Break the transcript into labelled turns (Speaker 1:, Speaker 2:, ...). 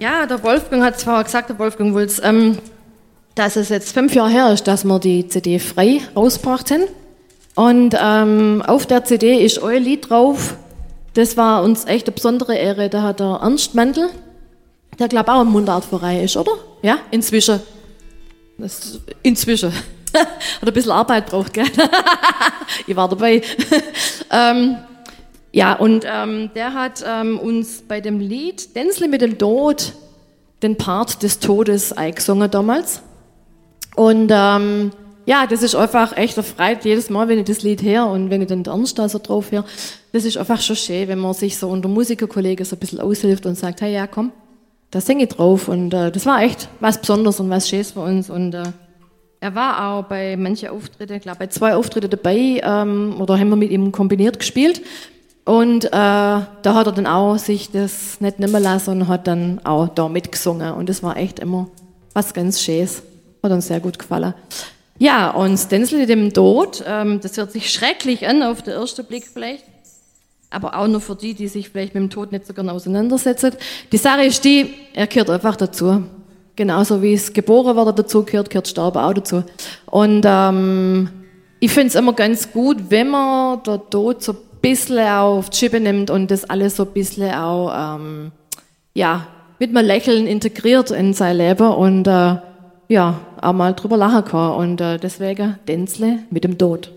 Speaker 1: Ja, der Wolfgang hat zwar gesagt, der Wolfgang Wulz, dass es jetzt 5 Jahre her ist, dass wir die CD frei rausgebracht haben. Und auf der CD ist euer Lied drauf. Das war uns echt eine besondere Ehre. Da hat der Ernst Mandl, der glaube auch im Mundartverein ist, oder? Ja, inzwischen. Inzwischen. Hat ein bisschen Arbeit braucht, gell? Ich war dabei. Ja, und der hat uns bei dem Lied Denzli mit dem Tod den Part des Todes eingesungen damals. Und ja, das ist einfach echt eine Freude jedes Mal, wenn ich das Lied höre und wenn ich den Ernst da so drauf höre. Das ist einfach schon schön, wenn man sich so unter Musikerkollegen so ein bisschen aushilft und sagt, hey, ja, komm, da singe ich drauf. Und das war echt was Besonderes und was Schönes für uns. Und er war auch bei manchen Auftritten, ich glaube bei 2 Auftritten dabei, oder haben wir mit ihm kombiniert gespielt. Und da hat er dann auch sich das nicht nehmen lassen und hat dann auch da mitgesungen. Und das war echt immer was ganz Schönes. Hat uns sehr gut gefallen. Ja, und Stenzel mit dem Tod, das hört sich schrecklich an auf den ersten Blick vielleicht. Aber auch nur für die, die sich vielleicht mit dem Tod nicht so gerne auseinandersetzen. Die Sache ist die, er gehört einfach dazu. Genauso wie es geboren werden dazu gehört, gehört Sterben auch dazu. Und ich finde es immer ganz gut, wenn man der Tod so ein bisschen auf die Schippe nimmt und das alles so ein bisschen auch ja, mit einem Lächeln integriert in sein Leben und ja, auch mal drüber lachen kann. Und deswegen Denzle mit dem Tod.